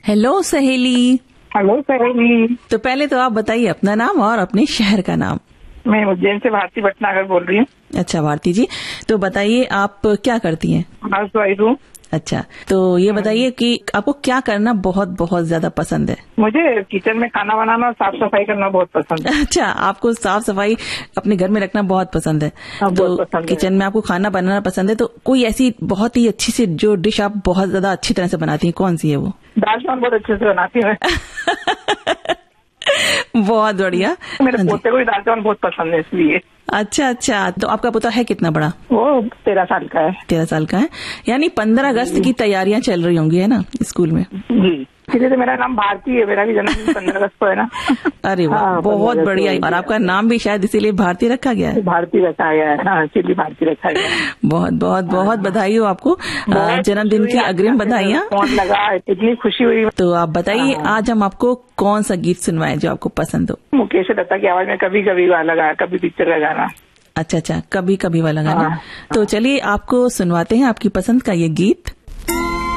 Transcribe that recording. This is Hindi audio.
हेलो सहेली। हेलो सहेली। तो पहले तो आप बताइए अपना नाम और अपने शहर का नाम। मैं उज्जैन से भारती भटनागर बोल रही हूँ। अच्छा भारती जी, तो बताइए आप क्या करती हैं? हाउस वाइफ हूँ। अच्छा, तो ये बताइए कि आपको क्या करना बहुत बहुत ज्यादा पसंद है? मुझे किचन में खाना बनाना और साफ सफाई करना बहुत पसंद है। अच्छा, आपको साफ सफाई अपने घर में रखना बहुत पसंद है। हाँ, तो बहुत पसंद है। किचन में आपको खाना बनाना पसंद है, तो कोई ऐसी बहुत ही अच्छी सी जो डिश आप बहुत ज्यादा अच्छी तरह से बनाती हैं, कौन सी है वो? दाल चावल बहुत अच्छे से बनाती हूँ। बहुत बढ़िया। मेरे पोते को भी दाल चावल बहुत पसंद है इसलिए। अच्छा अच्छा, तो आपका पोता है कितना बड़ा? वो 13 साल का है। 13 साल का है, यानी 15 अगस्त की तैयारियां चल रही होंगी, है ना, स्कूल में? जी, इसलिए तो मेरा नाम भारती है। मेरा भी जन्मदिन 15 अगस्त को है ना। अरे वाह, हाँ, बहुत बढ़िया। और आपका नाम भी शायद इसीलिए भारती रखा गया है। भारती रखा गया है। हाँ, इसीलिए भारती रखा गया है। बहुत बहुत बहुत बधाई हो आपको, जन्मदिन की अग्रिम बधाइयाँ। फोन लगा, इतनी खुशी हुई। तो आप बताइए आज हम आपको कौन सा गीत सुनवाएं जो आपको पसंद हो? मुकेश दत्ता की आवाज में कभी कभी लगा, कभी पिक्चर का गाना। अच्छा अच्छा, कभी कभी वाला गाना। हाँ। तो चलिए आपको सुनवाते हैं आपकी पसंद का ये गीत।